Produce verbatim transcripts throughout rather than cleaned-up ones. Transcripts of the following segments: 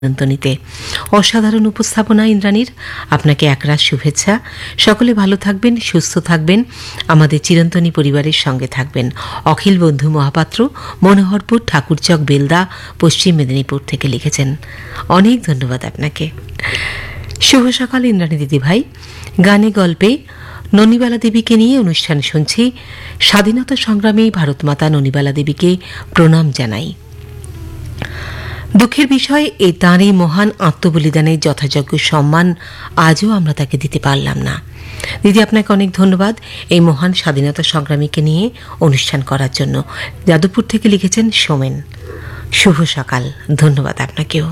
চিরন্তনীতে অসাধারণ উপস্থাপনা ইন্দ্রাণীর। আপনাকে একরাশ শুভেচ্ছা। সকলে ভালো থাকবেন, সুস্থ থাকবেন, আমাদের চিরন্তনী পরিবারের সঙ্গে থাকবেন। অখিল বন্ধু মহাপাত্র, মনোহরপুর, ঠাকুরচক, বেলদা, পশ্চিম মেদিনীপুর থেকে লিখেছেন। অনেক ধন্যবাদ আপনাকে। শুভ সকাল ইন্দ্রাণী দিদিভাই। গানে গল্পে ননিবালা দেবীকে নিয়ে অনুষ্ঠান শুনছি। স্বাধীনতা সংগ্রামী ভারতমাতা ননিবালা দেবীকে প্রণাম জানাই। দুঃখের বিষয় এই তাঁরই মহান আত্মবলিদানের যথাযোগ্য সম্মান আজও আমরা তাকে দিতে পারলাম না। দিদি, আপনাকে অনেক ধন্যবাদ এই মহান স্বাধীনতা সংগ্রামীকে নিয়ে অনুষ্ঠান করার জন্য। যাদবপুর থেকে লিখেছেন সোমেন। শুভ সকাল, ধন্যবাদ আপনাকেও।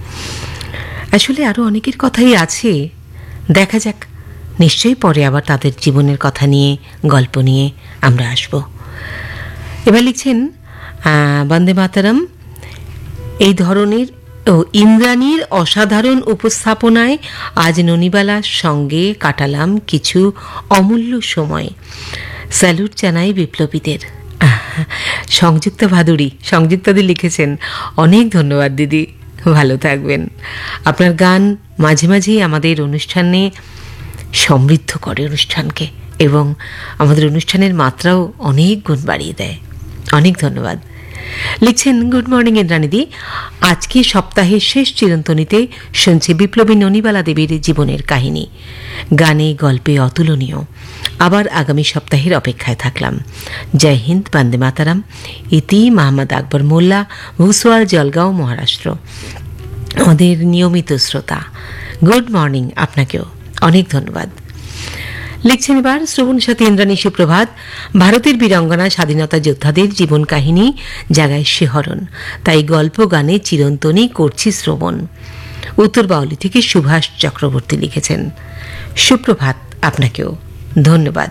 আসলে আরও অনেকের কথাই আছে, দেখা যাক, নিশ্চয়ই পরে আবার তাদের জীবনের কথা নিয়ে, গল্প নিয়ে আমরা আসব। এবার লিখছেন বন্দে মাতরম। এই ধরনের ও ইন্দ্রাণীর অসাধারণ উপস্থাপনায় আজ ননিবালার সঙ্গে কাটালাম কিছু অমূল্য সময়। স্যালুট জানাই বিপ্লবীদের। সংযুক্ত ভাদুরী, সংযুক্তাদি লিখেছেন। অনেক ধন্যবাদ দিদি, ভালো থাকবেন। আপনার গান মাঝে মাঝেই আমাদের অনুষ্ঠানে সমৃদ্ধ করে অনুষ্ঠানকে, এবং আমাদের অনুষ্ঠানের মাত্রাও অনেক গুণ বাড়িয়ে দেয়। অনেক ধন্যবাদ। লিখছেন, গুড মর্নিং ইন্দ্রাণীদি। আজকে সপ্তাহের শেষ চিরন্তনীতে শুনছি বিপ্লবী ননিবালা দেবীর জীবনের কাহিনী। গানে গল্পে অতুলনীয়। আবার আগামী সপ্তাহের অপেক্ষায় থাকলাম। জয় হিন্দ, বন্দে মাতারাম। ইতি মোহাম্মদ আকবর মোল্লা, ভুসওয়াল, জলগাঁও, মহারাষ্ট্র। আমাদের নিয়মিত শ্রোতা, গুড মর্নিং আপনাকেও। অনেক ধন্যবাদ। লিখছেন এবার শ্রবণ সাথী ইন্দ্রাণী, সুপ্রভাত। ভারতের বীরাঙ্গনা স্বাধীনতা যোদ্ধাদের জীবন কাহিনী জাগায় শিহরণ, তাই গল্প গানে চিরন্তনী করছি শ্রবণ। উত্তর বাউলি থেকে সুভাষ চক্রবর্তী লিখেছেন। সুপ্রভাত আপনাকেও, ধন্যবাদ।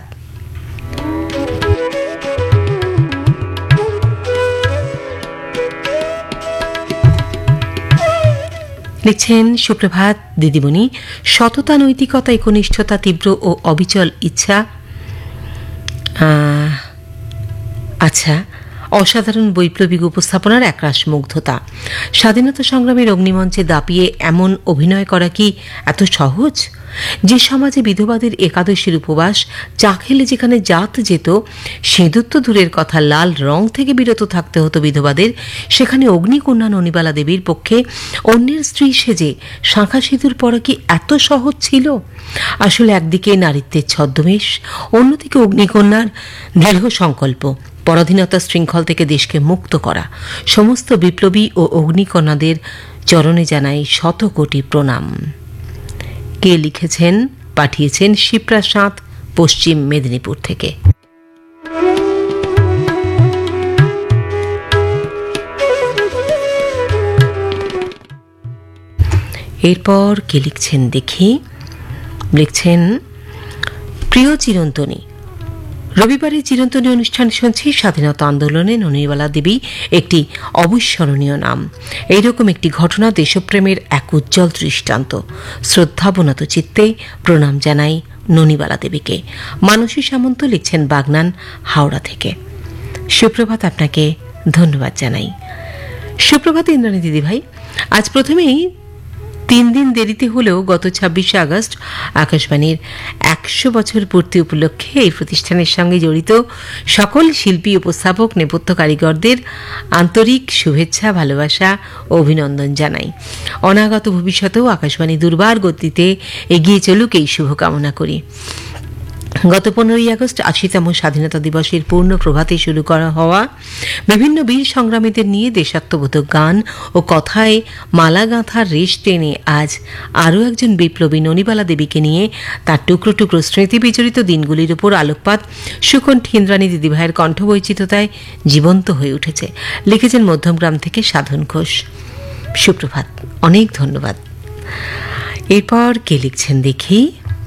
লিখছেন, সুপ্রভাত দিদিমণি। সততা, নৈতিকতা, একনিষ্ঠতা, তীব্র ও অবিচল ইচ্ছা, আচ্ছা, অসাধারণ বৈপ্লবিক উপস্থাপনার একরাশ মুগ্ধতা। স্বাধীনতা সংগ্রামের অগ্নিমঞ্চে দাপিয়ে এমন অভিনয় করা কি এত সহজ? যে সমাজে বিধবাদের একাদশীর উপবাস, চা খেলে যেখানে জাত যেত, সিঁদুর তো দূরের কথা, লাল রং থেকে বিরত থাকতে হতো বিধবাদের, সেখানে অগ্নিকন্যা ননিবালা দেবীর পক্ষে অন্যের স্ত্রী সেজে শাঁখা সিঁদুর পরা কি এত সহজ ছিল? আসলে একদিকে নারীত্বের ছদ্মবেশ, অন্যদিকে অগ্নিকন্যার দৃঢ় সংকল্প পরাধীনতা শৃঙ্খল থেকে দেশকে মুক্ত করা। সমস্ত বিপ্লবী ও অগ্নিকন্যাদের চরণে জানাই শত কোটি প্রণাম। কে লিখেছেন, পাঠিয়েছেন শিবপ্রসাদ, পশ্চিম মেদিনীপুর থেকে। এরপর কে লিখছেন দেখি। লিখছেন, প্রিয় চিরন্তনী, রবিবারের চিরন্তনী অনুষ্ঠান শুনছি। স্বাধীনতা আন্দোলনে ননিবালা দেবী একটি অবিস্মরণীয় নাম। এইরকম একটি ঘটনা দেশপ্রেমের এক উজ্জ্বল দৃষ্টান্ত। শ্রদ্ধাবনত চিত্তে প্রণাম জানাই ননিবালা দেবীকে। মানসী সামন্ত লিখছেন বাগনান, হাওড়া থেকে। সুপ্রভাত আপনাকে, ধন্যবাদ জানাই। সুপ্রভাত ইন্দ্রাণী দিদিভাই। আজ প্রথমেই তিন দিন দেরিতে হলেও গত ছাব্বিশে আগস্ট আকাশবাণীর একশো বছর পূর্তি উপলক্ষে এই প্রতিষ্ঠানের সঙ্গে জড়িত সকল শিল্পী, উপস্থাপক, নেপথ্য কারিগরদের আন্তরিক শুভেচ্ছা, ভালোবাসা ও অভিনন্দন জানাই। অনাগত ভবিষ্যতেও আকাশবাণী দুর্বার গতিতে এগিয়ে চলুক এই শুভকামনা করি। গত পনেরোই আগস্ট আশিতম স্বাধীনতা দিবসের পূর্ণ প্রভাতে শুরু করা হওয়া বিভিন্ন বীর সংগ্রামীদের নিয়ে দেশাত্মবোধক গান ও কথায় মালা গাঁথার রেশ টেনে আজ আরও একজন বিপ্লবী ননিবালা দেবীকে নিয়ে তার টুকরো টুকরো স্মৃতি বিচরিত দিনগুলির উপর আলোকপাত সুকণ্ঠী ইন্দ্রাণী দিদিভাইয়ের কণ্ঠবৈচিত্র্যতায় জীবন্ত হয়ে উঠেছে। লিখেছেন মধ্যমগ্রাম থেকে সাধন ঘোষ। সুপ্রভাত, অনেক ধন্যবাদ। এরপর কে লিখছেন দেখি।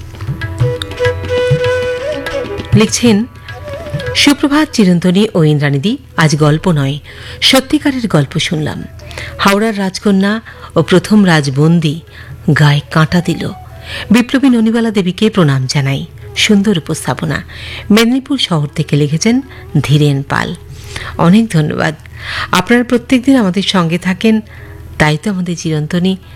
লিখছেন, সুপ্রভাত চিরন্তনী ও ইন্দ্রাণীদি। আজ গল্প নয়, সত্যিকারের গল্প শুনলাম। হাওড়ার রাজকন্যা ও প্রথম রাজবন্দী গায়ে কাঁটা দিল। বিপ্লবী ননিবালা দেবীকে প্রণাম জানাই। সুন্দর উপস্থাপনা। মেদিনীপুর শহর থেকে লিখেছেন ধীরেন পাল। অনেক ধন্যবাদ। আপনারা প্রত্যেক দিন আমাদের সঙ্গে থাকেন, তাই তো আমাদের চিরন্তনী